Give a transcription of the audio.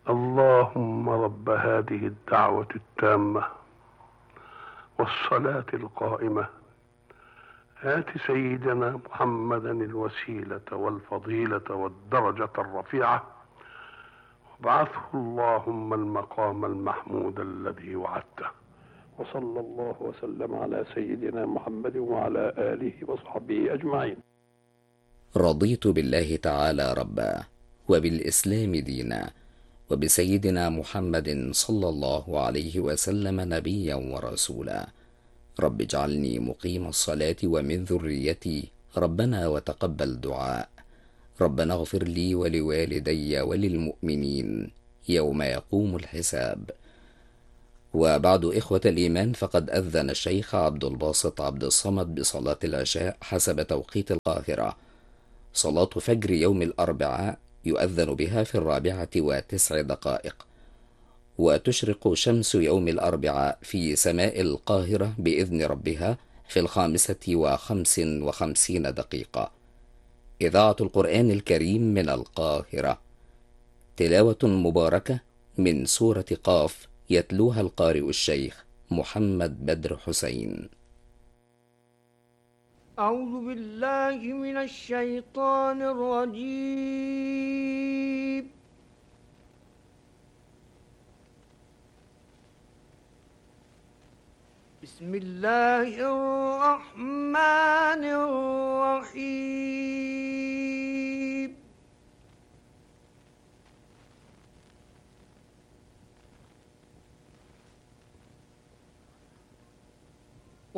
اللهم رب هذه الدعوة التامة والصلاة القائمة، آت سيدنا محمدا الوسيلة والفضيلة والدرجة الرفيعة، وابعثه اللهم المقام المحمود الذي وعدته. وصلى الله وسلم على سيدنا محمد وعلى آله وصحبه أجمعين. رضيت بالله تعالى ربا، وبالإسلام دينا، وبسيدنا محمد صلى الله عليه وسلم نبيا ورسولا. رب اجعلني مقيم الصلاة ومن ذريتي، ربنا وتقبل دعاء. ربنا اغفر لي ولوالدي وللمؤمنين يوم يقوم الحساب. وبعد إخوة الإيمان، فقد أذن الشيخ عبد الباسط عبد الصمد بصلاة العشاء حسب توقيت القاهرة، صلاة فجر يوم الأربعاء، يؤذن بها في 4:09، وتشرق شمس يوم الأربعاء في سماء القاهرة بإذن ربها في 5:55. إذاعة القرآن الكريم من القاهرة. تلاوة مباركة من سورة قاف، يتلوها القارئ الشيخ محمد بدر حسين. أعوذ بالله من الشيطان الرجيم. بسم الله الرحمن الرحيم.